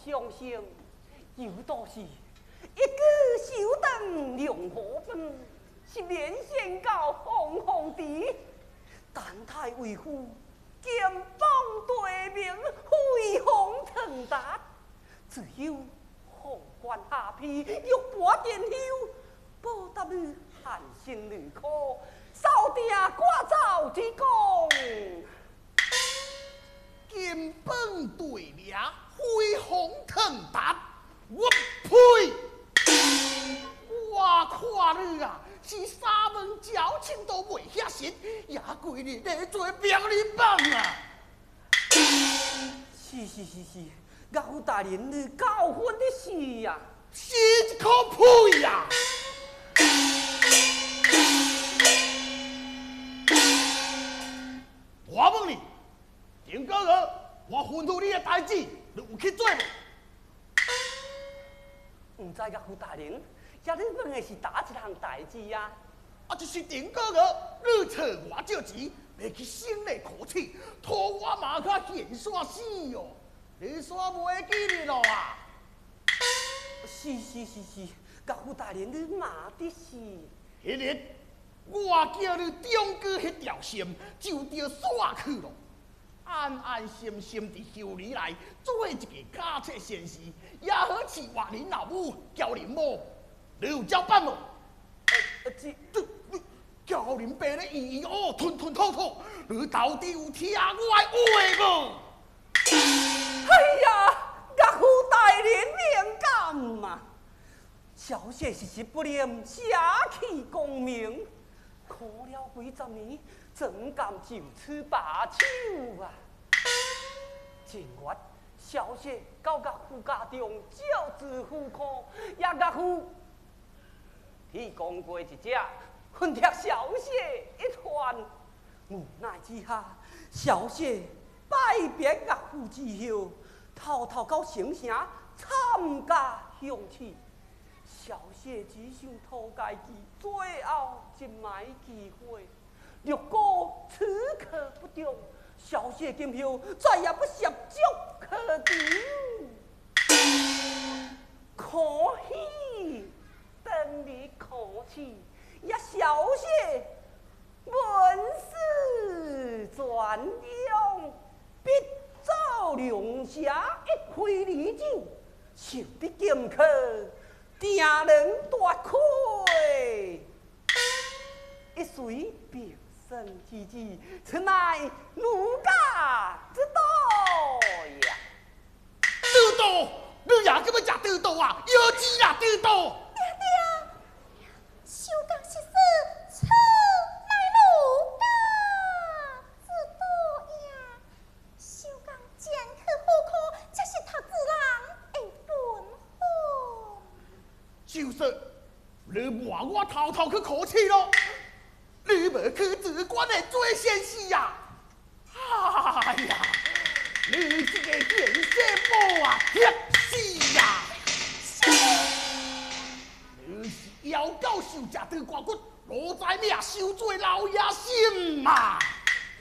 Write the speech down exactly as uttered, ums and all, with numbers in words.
相信，有道是一个小灯亮火分，是连线到红红地，但太为夫剑锋对面，飞鸿腾达，只有皇冠下披，玉帛殿后，报答你寒心旅客，扫地挂灶之功。 剑锋对面，飞鸿腾达，我呸！我看你啊，是三门交情都未遐实，也规日在做兵人棒啊！ 是是是是，岳父大人你教训的是呀， 是一口屁呀！我问你，丁哥哥，我吩咐你的代志，你有去做无？ 唔知岳父大人，遐你问的是哪一项代志呀？ 啊，就是丁哥哥，你找我借钱，要去省内考试，拖我马卡见煞死哦！你煞袂记哩咯啊？ 是是是是，岳父大人你嘛的是。 迄日我叫你中过迄条线，就着煞去咯。安安心心伫后里来做一个家册先事，也好饲活恁老母交恁某。你有照办无？ 呃，这这你交恁爸咧咿咿哦吞吞吐吐，你到底有听我的话无？ 哎呀，岳父大人免感嘛，小姐是实不念，侠气功名，可了几十年，怎敢就此罢手啊？前月小姐到岳父家中教子妇科，也岳父提供过一只混贴小姐一团，无奈之下，小姐拜别岳父之后，偷偷到省城参加乡试。小姐只想讨家己最后一摆机会，如果此刻不中，小姐今后再也不涉足可定。可喜，等你可喜，也小姐本是专用，必走龙侠一挥离酒，想必剑客定能夺开。一随平生之计，此乃奴家之道呀！ 得道，你也叫要食得道啊？有钱啦，得道！ 爹爹，休讲是事，此乃奴家之道呀！休讲剑客好客，这是读字人的本分。 就说你话我偷偷去考试咯，你无去自管的做先事呀？哎呀，你这个见色宝啊，忒死呀！你是妖狗受食断骨骨，罗在命受罪老爷心嘛？